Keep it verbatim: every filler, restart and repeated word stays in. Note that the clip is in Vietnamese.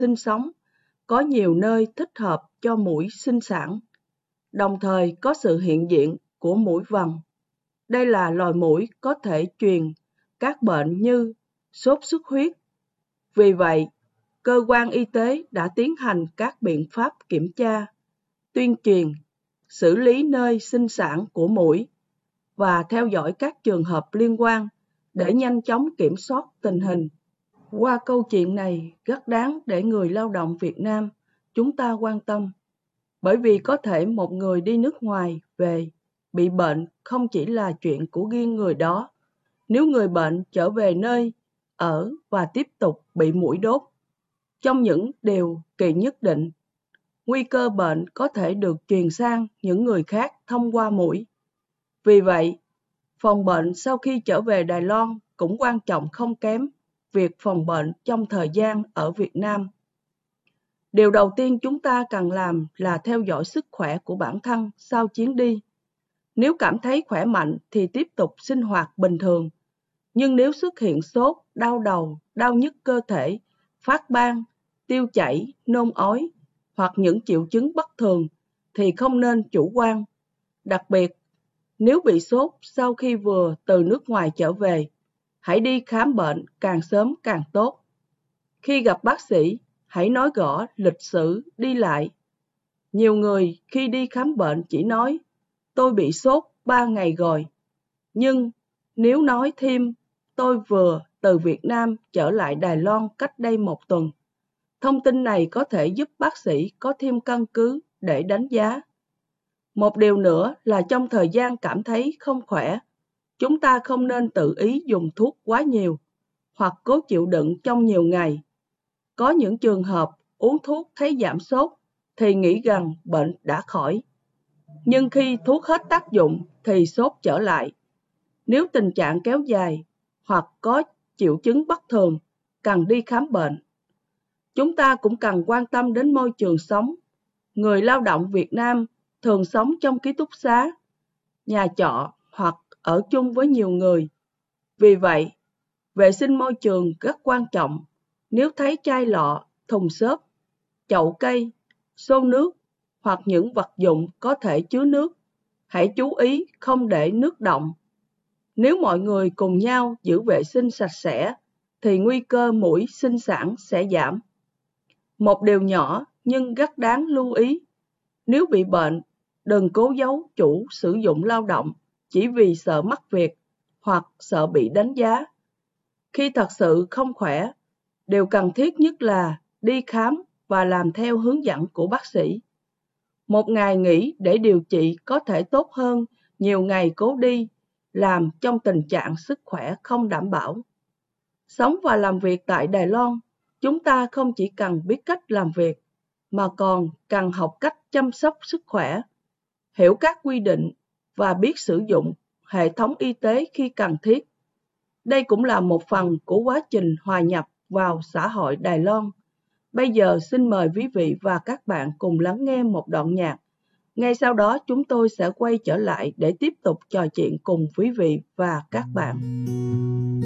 sinh sống, có nhiều nơi thích hợp cho muỗi sinh sản, đồng thời có sự hiện diện của muỗi vằn. Đây là loài muỗi có thể truyền các bệnh như sốt xuất huyết. Vì vậy, cơ quan y tế đã tiến hành các biện pháp kiểm tra, tuyên truyền, xử lý nơi sinh sản của muỗi và theo dõi các trường hợp liên quan để nhanh chóng kiểm soát tình hình. Qua câu chuyện này rất đáng để người lao động Việt Nam chúng ta quan tâm, bởi vì có thể một người đi nước ngoài về bị bệnh không chỉ là chuyện của riêng người đó. Nếu người bệnh trở về nơi ở và tiếp tục bị muỗi đốt, trong những điều kiện nhất định, nguy cơ bệnh có thể được truyền sang những người khác thông qua muỗi. Vì vậy, phòng bệnh sau khi trở về Đài Loan cũng quan trọng không kém việc phòng bệnh trong thời gian ở Việt Nam. Điều đầu tiên chúng ta cần làm là theo dõi sức khỏe của bản thân sau chuyến đi. Nếu cảm thấy khỏe mạnh thì tiếp tục sinh hoạt bình thường. Nhưng nếu xuất hiện sốt, đau đầu, đau nhức cơ thể, phát ban, tiêu chảy, nôn ói hoặc những triệu chứng bất thường thì không nên chủ quan. Đặc biệt, nếu bị sốt sau khi vừa từ nước ngoài trở về, hãy đi khám bệnh càng sớm càng tốt. Khi gặp bác sĩ, hãy nói rõ lịch sử đi lại. Nhiều người khi đi khám bệnh chỉ nói, tôi bị sốt ba ngày rồi. Nhưng nếu nói thêm, tôi vừa từ Việt Nam trở lại Đài Loan cách đây một tuần, thông tin này có thể giúp bác sĩ có thêm căn cứ để đánh giá. Một điều nữa là trong thời gian cảm thấy không khỏe, chúng ta không nên tự ý dùng thuốc quá nhiều hoặc cố chịu đựng trong nhiều ngày. Có những trường hợp uống thuốc thấy giảm sốt thì nghĩ rằng bệnh đã khỏi. Nhưng khi thuốc hết tác dụng thì sốt trở lại. Nếu tình trạng kéo dài hoặc có triệu chứng bất thường, cần đi khám bệnh. Chúng ta cũng cần quan tâm đến môi trường sống. Người lao động Việt Nam thường sống trong ký túc xá, nhà trọ hoặc ở chung với nhiều người. Vì vậy, vệ sinh môi trường rất quan trọng. Nếu thấy chai lọ, thùng xốp, chậu cây, xô nước hoặc những vật dụng có thể chứa nước, hãy chú ý không để nước đọng. Nếu mọi người cùng nhau giữ vệ sinh sạch sẽ, thì nguy cơ muỗi sinh sản sẽ giảm. Một điều nhỏ nhưng rất đáng lưu ý, nếu bị bệnh, đừng cố giấu chủ sử dụng lao động chỉ vì sợ mắc việc hoặc sợ bị đánh giá. Khi thật sự không khỏe, điều cần thiết nhất là đi khám và làm theo hướng dẫn của bác sĩ. Một ngày nghỉ để điều trị có thể tốt hơn nhiều ngày cố đi, làm trong tình trạng sức khỏe không đảm bảo. Sống và làm việc tại Đài Loan, chúng ta không chỉ cần biết cách làm việc, mà còn cần học cách chăm sóc sức khỏe, hiểu các quy định và biết sử dụng hệ thống y tế khi cần thiết. Đây cũng là một phần của quá trình hòa nhập vào xã hội Đài Loan. Bây giờ xin mời quý vị và các bạn cùng lắng nghe một đoạn nhạc. Ngay sau đó chúng tôi sẽ quay trở lại để tiếp tục trò chuyện cùng quý vị và các bạn.